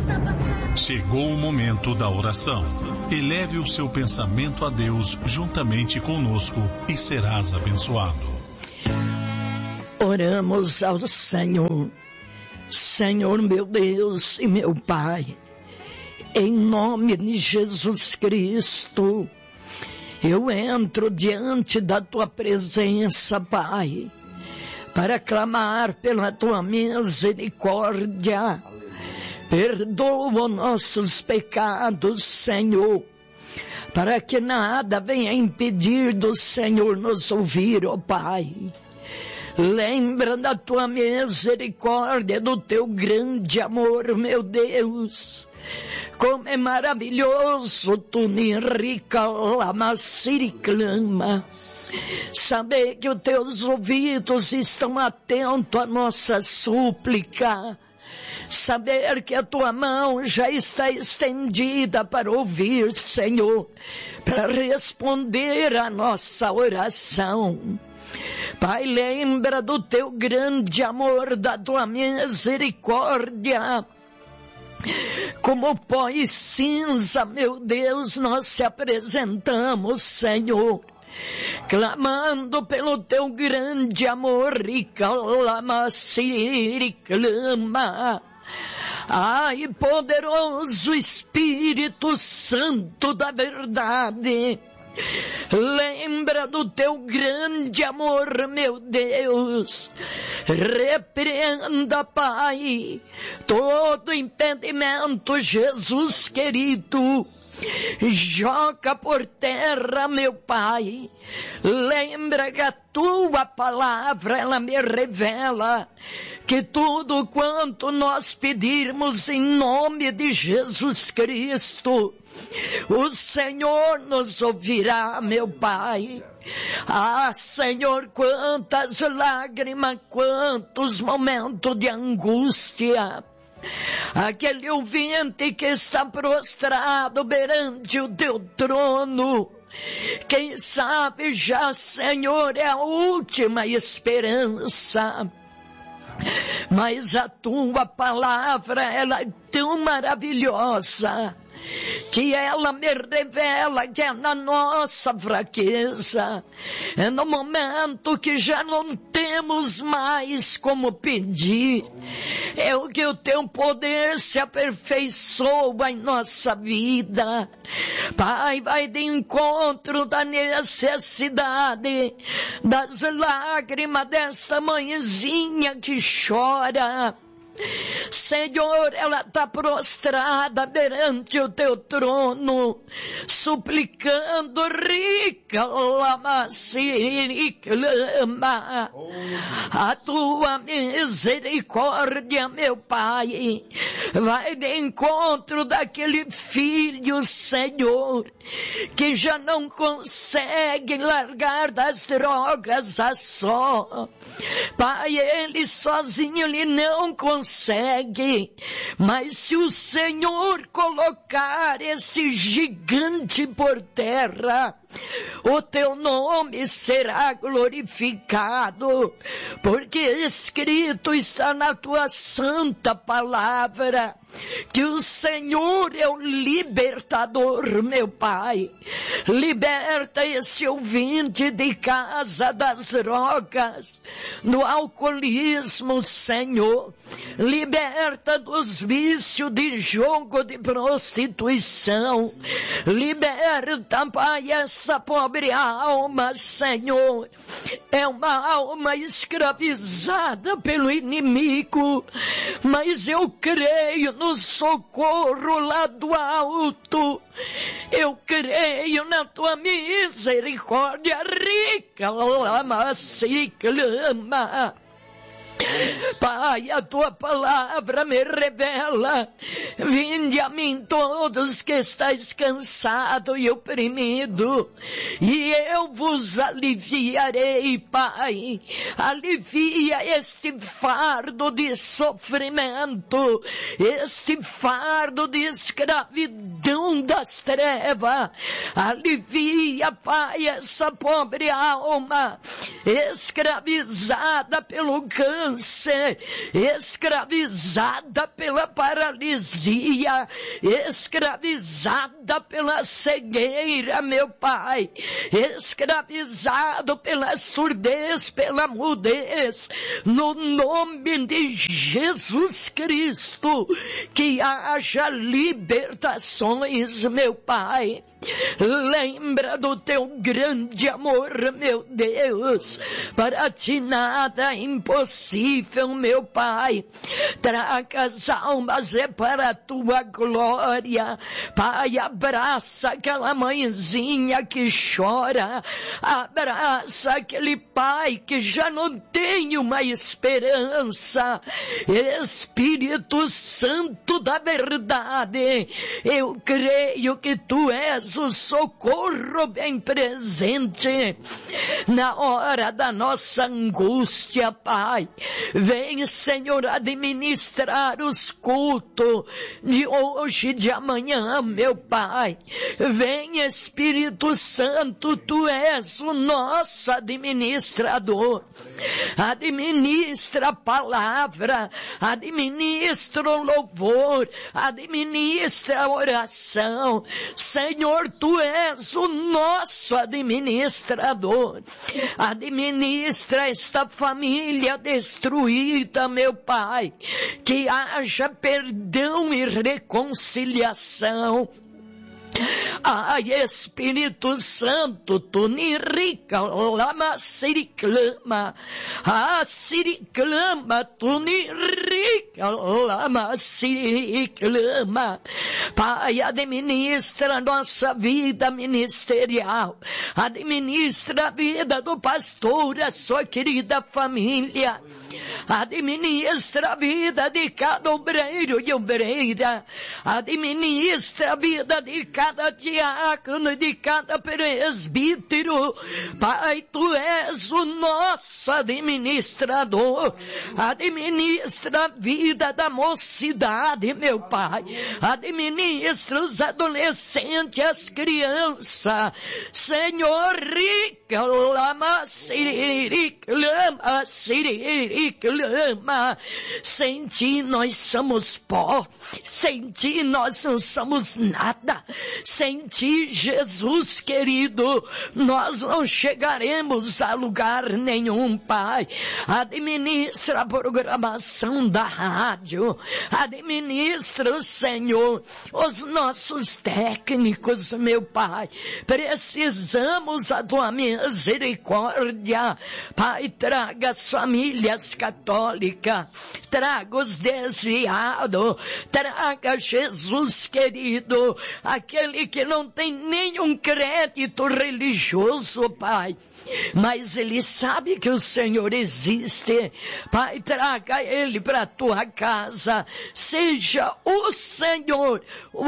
Chegou o momento da oração. Eleve o seu pensamento a Deus juntamente conosco e serás abençoado. Oramos ao Senhor. Senhor meu Deus e meu Pai, em nome de Jesus Cristo, eu entro diante da Tua presença, Pai, para clamar pela Tua misericórdia. Perdoa nossos pecados, Senhor, para que nada venha impedir do Senhor nos ouvir, ó Pai. Lembra da Tua misericórdia, do Teu grande amor, meu Deus. Como é maravilhoso Tu nirika lama siriclama. Saber que os Teus ouvidos estão atentos à nossa súplica. Saber que a Tua mão já está estendida para ouvir, Senhor, para responder a nossa oração. Pai, lembra do Teu grande amor, da Tua misericórdia. Como pó e cinza, meu Deus, nós se apresentamos, Senhor, clamando pelo Teu grande amor. Clama. Ai, poderoso Espírito Santo da verdade, lembra do Teu grande amor, meu Deus. Repreenda, Pai, todo impedimento, Jesus querido. Joga por terra, meu Pai. Lembra que a Tua palavra, ela me revela que tudo quanto nós pedirmos em nome de Jesus Cristo, o Senhor nos ouvirá, meu Pai. Ah, Senhor, quantas lágrimas, quantos momentos de angústia. Aquele ouvinte que está prostrado perante o Teu trono, quem sabe já, Senhor, é a última esperança. Mas a Tua palavra, ela é tão maravilhosa, que ela me revela que é na nossa fraqueza, é no momento que já não temos mais como pedir, é o que o Teu poder se aperfeiçoa em nossa vida. Pai, vai de encontro da necessidade, das lágrimas dessa mãezinha que chora. Senhor, ela está prostrada perante o Teu trono, suplicando, rica lama siriclama, a Tua misericórdia, meu Pai. Vai de encontro daquele filho, Senhor, que já não consegue largar das drogas a só. Pai, ele sozinho, ele não consegue, mas se o Senhor colocar esse gigante por terra, o Teu nome será glorificado, porque escrito está na Tua santa palavra, que o Senhor é o libertador, meu Pai. Liberta esse ouvinte de casa das drogas, do alcoolismo, Senhor. Liberta dos vícios de jogo, de prostituição. Liberta, Pai, essa pobre alma, Senhor. É uma alma escravizada pelo inimigo, mas eu creio no socorro lá do alto. Eu creio na Tua misericórdia rica, lama se clama. Pai, a Tua palavra me revela: vinde a mim todos que estáis cansados e oprimidos, e eu vos aliviarei. Pai, alivia este fardo de sofrimento, este fardo de escravidão das trevas. Alivia, Pai, essa pobre alma escravizada pelo câncer, câncer, escravizada pela paralisia, escravizada pela cegueira, meu Pai, escravizado pela surdez, pela mudez, no nome de Jesus Cristo, que haja libertações, meu Pai. Lembra do teu grande amor, meu Deus, para ti nada é impossível, meu Pai. Traga as almas para a tua glória, Pai. Abraça aquela mãezinha que chora, abraça aquele pai que já não tem uma esperança. Espírito Santo da verdade, eu creio que tu és o socorro bem presente na hora da nossa angústia, Pai. Vem, Senhor, administrar os cultos de hoje e de amanhã, meu Pai. Vem, Espírito Santo, tu és o nosso administrador. Administra a palavra, administra o louvor, administra a oração. Senhor, tu és o nosso administrador. Administra esta família destruída, meu Pai. Que haja perdão e reconciliação. Ai, Espírito Santo, tu ni rica, lama siriclama, siriclama, tu ni rica, lama siriclama. Pai, administra a nossa vida ministerial, administra a vida do pastor, a sua querida família, administra a vida de cada obreiro e obreira, administra a vida de cada diácono, de cada presbítero. Pai, tu és o nosso administrador. Administra a vida da mocidade, meu Pai. Administra os adolescentes, as crianças. Senhor, rica, lama, siriclama, siriclama. Sem ti nós somos pó. Sem ti nós não somos nada. Sem ti, Jesus querido, nós não chegaremos a lugar nenhum, Pai. Administra a programação da rádio. Administra, Senhor, os nossos técnicos, meu Pai. Precisamos da tua misericórdia. Pai, traga as famílias católicas. Traga os desviados. Traga, Jesus querido, aquele que não tem nenhum crédito religioso, Pai. Mas ele sabe que o Senhor existe. Pai, traga ele para a tua casa. Seja o Senhor o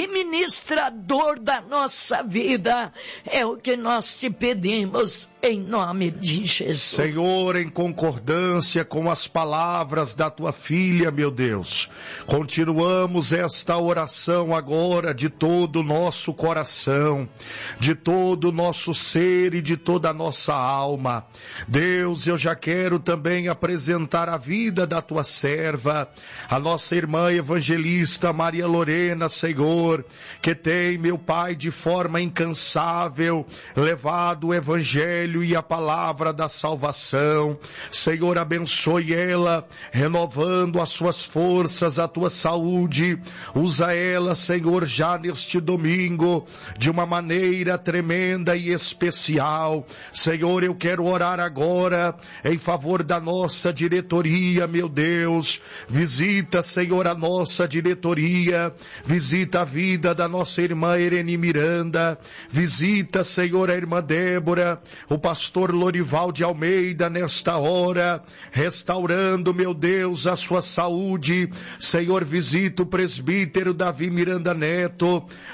administrador da nossa vida. É o que nós te pedimos em nome de Jesus. Senhor, em concordância com as palavras da tua filha, meu Deus, continuamos esta oração agora de todo o nosso coração, de todo o nosso ser e de toda a nossa alma. Deus, eu já quero também apresentar a vida da tua serva, a nossa irmã evangelista Maria Lorena, Senhor, que tem, meu Pai, de forma incansável levado o evangelho e a palavra da salvação. Senhor, abençoe ela, renovando as suas forças, a tua saúde. Usa ela, Senhor, já neste domingo, de uma maneira tremenda e especial. Senhor, eu quero orar agora em favor da nossa diretoria, meu Deus. Visita, Senhor, a nossa diretoria. Visita a vida da nossa irmã Irene Miranda. Visita, Senhor, a irmã Débora, o pastor Lorival de Almeida nesta hora, restaurando, meu Deus, a sua saúde. Senhor, visita o presbítero Davi Miranda Neto,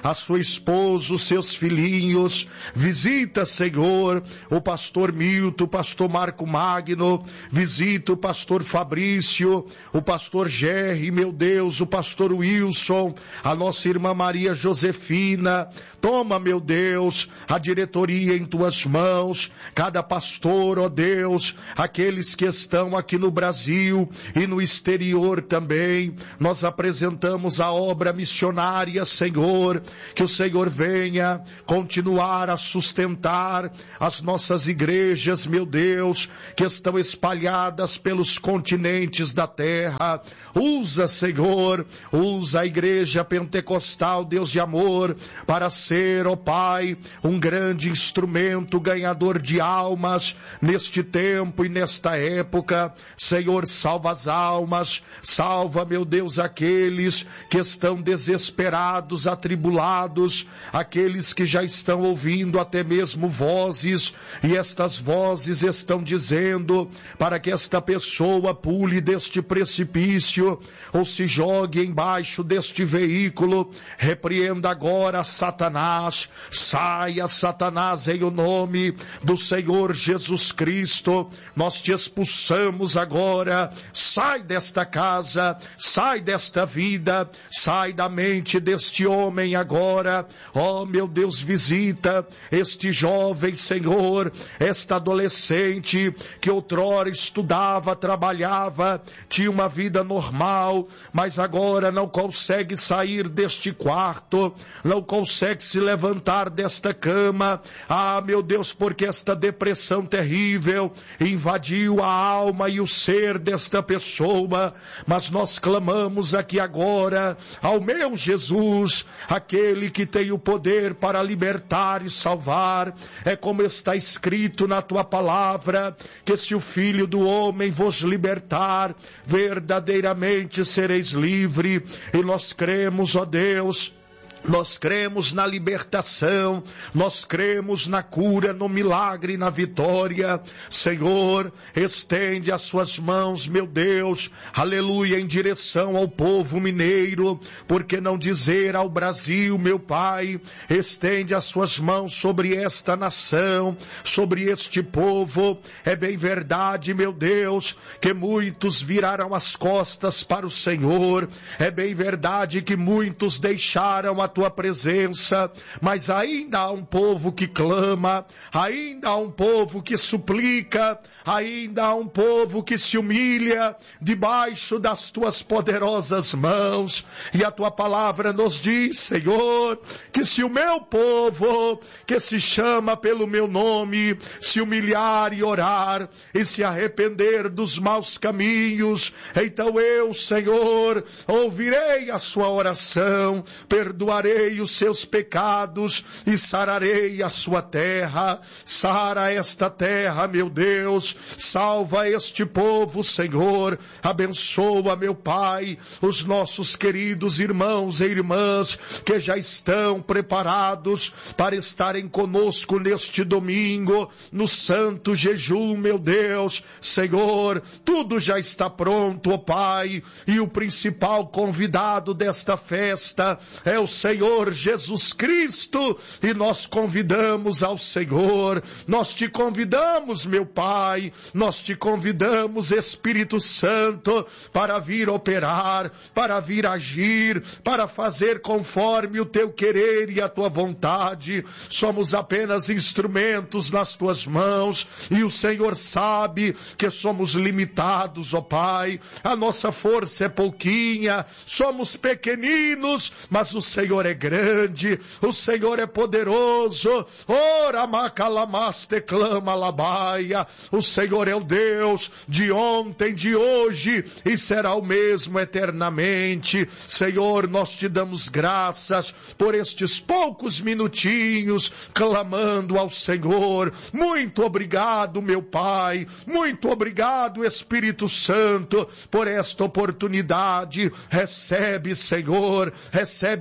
a sua esposa, os seus filhinhos. Visita, Senhor, o pastor Milton, o pastor Marco Magno. Visita o pastor Fabrício, o pastor Gerry, meu Deus, o pastor Wilson, a nossa irmã Maria Josefina. Toma, meu Deus, a diretoria em tuas mãos, cada pastor, ó Deus, aqueles que estão aqui no Brasil e no exterior também. Nós apresentamos a obra missionária, Senhor, que o Senhor venha continuar a sustentar as nossas igrejas, meu Deus, que estão espalhadas pelos continentes da terra. Usa, Senhor, usa a igreja pentecostal, Deus de amor, para ser, ó Pai, um grande instrumento ganhador de almas neste tempo e nesta época. Senhor, salva as almas, salva, meu Deus, aqueles que estão desesperados, atribulados, aqueles que já estão ouvindo até mesmo vozes, e estas vozes estão dizendo para que esta pessoa pule deste precipício ou se jogue embaixo deste veículo. Repreenda agora Satanás. Saia, Satanás, em o nome do Senhor Jesus Cristo. Nós te expulsamos agora. Sai desta casa, sai desta vida, sai da mente deste homem agora. Oh, meu Deus, visita este jovem, Senhor, esta adolescente que outrora estudava, trabalhava, tinha uma vida normal, mas agora não consegue sair deste quarto, não consegue se levantar desta cama. Ah, meu Deus, porque esta depressão terrível invadiu a alma e o ser desta pessoa. Mas nós clamamos aqui agora ao meu Jesus, aquele que tem o poder para libertar e salvar. É como está escrito na tua palavra, que se o Filho do Homem vos libertar, verdadeiramente sereis livre. E nós cremos, ó Deus, nós cremos na libertação, nós cremos na cura, no milagre, na vitória. Senhor, estende as suas mãos, meu Deus, aleluia, em direção ao povo mineiro, por que não dizer ao Brasil, meu Pai, estende as suas mãos sobre esta nação, sobre este povo. É bem verdade, meu Deus, que muitos viraram as costas para o Senhor, é bem verdade que muitos deixaram a tua presença, mas ainda há um povo que clama, ainda há um povo que suplica, ainda há um povo que se humilha debaixo das tuas poderosas mãos. E a tua palavra nos diz, Senhor, que se o meu povo, que se chama pelo meu nome, se humilhar e orar e se arrepender dos maus caminhos, então eu, Senhor, ouvirei a sua oração, perdoarei os seus pecados e sararei a sua terra. Sara esta terra, meu Deus, salva este povo, Senhor, abençoa, meu Pai, os nossos queridos irmãos e irmãs que já estão preparados para estarem conosco neste domingo, no santo jejum, meu Deus. Senhor, tudo já está pronto, ó Pai, e o principal convidado desta festa é o Senhor Jesus Cristo, e nós convidamos ao Senhor, nós te convidamos, meu Pai, nós te convidamos, Espírito Santo, para vir operar, para vir agir, para fazer conforme o teu querer e a tua vontade. Somos apenas instrumentos nas tuas mãos, e o Senhor sabe que somos limitados, ó Pai, a nossa força é pouquinha, somos pequeninos, mas o Senhor é grande, o Senhor é poderoso. Ora macalamaste clama labaia. O Senhor é o Deus de ontem, de hoje e será o mesmo eternamente. Senhor, nós te damos graças por estes poucos minutinhos clamando ao Senhor. Muito obrigado, meu Pai, muito obrigado, Espírito Santo, por esta oportunidade. Recebe, Senhor, recebe esta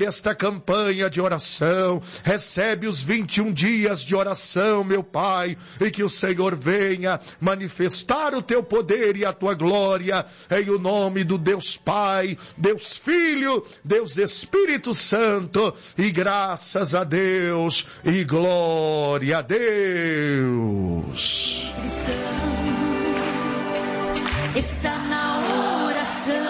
campanha de oração, recebe os 21 dias de oração, meu Pai, e que o Senhor venha manifestar o teu poder e a tua glória, em o nome do Deus Pai, Deus Filho, Deus Espírito Santo, e graças a Deus, e glória a Deus. Está na oração.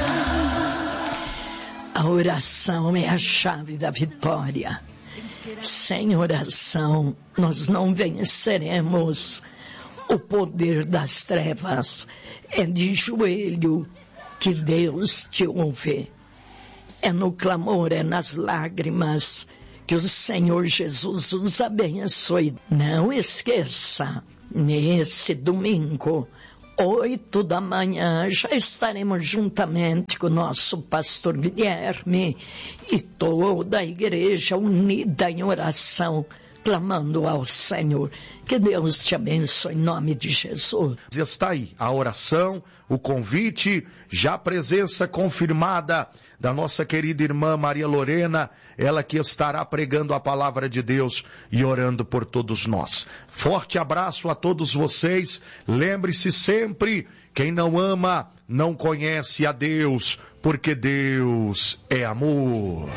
A oração é a chave da vitória. Sem oração, nós não venceremos o poder das trevas. É de joelho que Deus te ouve. É no clamor, é nas lágrimas que o Senhor Jesus os abençoe. Não esqueça, nesse domingo, 8 da manhã, já estaremos juntamente com o nosso pastor Guilherme e toda a igreja unida em oração, clamando ao Senhor. Que Deus te abençoe em nome de Jesus. Está aí a oração, o convite, já a presença confirmada da nossa querida irmã Maria Lorena, ela que estará pregando a palavra de Deus e orando por todos nós. Forte abraço a todos vocês. Lembre-se sempre, quem não ama não conhece a Deus, porque Deus é amor.